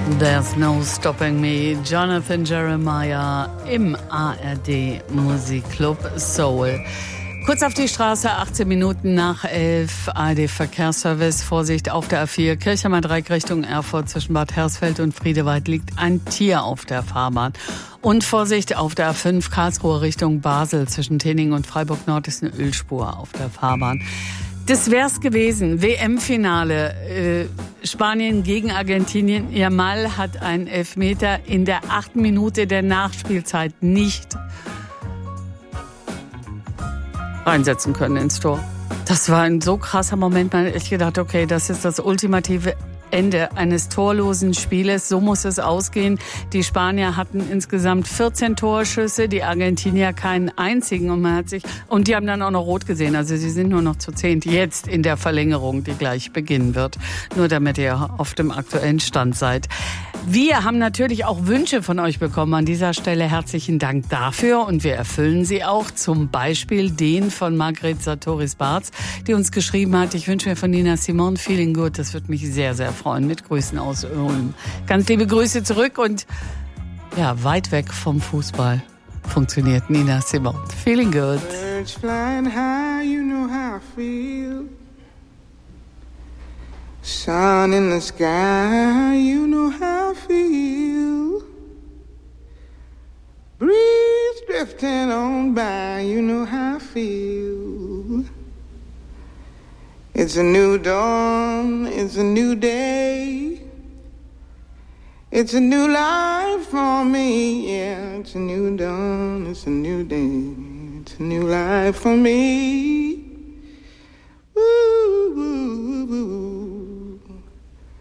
There's no stopping me. Jonathan Jeremiah im ARD Musikclub Soul. Kurz auf die Straße, 18 Minuten nach 11, ARD Verkehrsservice. Vorsicht auf der A4, Kirchheimer Dreieck Richtung Erfurt zwischen Bad Hersfeld und Friedewald liegt ein Tier auf der Fahrbahn. Und Vorsicht auf der A5, Karlsruhe Richtung Basel zwischen Tening und Freiburg Nord ist eine Ölspur auf der Fahrbahn. Das wär's gewesen. WM-Finale. Spanien gegen Argentinien. Yamal hat einen Elfmeter in der 8. Minute der Nachspielzeit nicht reinsetzen können ins Tor. Das war ein so krasser Moment. Man hat echt gedacht, okay, das ist das ultimative Ende eines torlosen Spieles. So muss es ausgehen. Die Spanier hatten insgesamt 14 Torschüsse, die Argentinier keinen einzigen. Und die haben dann auch noch rot gesehen. Also sie sind nur noch zu 10 jetzt in der Verlängerung, die gleich beginnen wird. Nur damit ihr auf dem aktuellen Stand seid. Wir haben natürlich auch Wünsche von euch bekommen. An dieser Stelle herzlichen Dank dafür und wir erfüllen sie auch. Zum Beispiel den von Margret Sartoris-Barz, die uns geschrieben hat, ich wünsche mir von Nina Simone Feeling Good. Das würde mich sehr, sehr freuen. Mit Grüßen aus Ulm. Ganz liebe Grüße zurück und ja, weit weg vom Fußball funktioniert Nina Simone. Feeling Good. Birds flying high, you know how I feel. Sun in the sky, you know how I feel. Breeze drifting on by, you know how I feel. It's a new dawn, it's a new day. It's a new life for me, yeah. It's a new dawn, it's a new day. It's a new life for me. Woo, woo, woo, woo.